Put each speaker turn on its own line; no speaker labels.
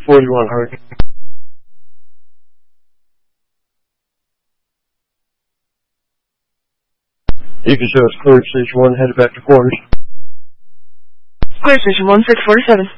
41, Hurricane. You can show us clear Station 1, headed back to quarters.
Clear Station 1, 647.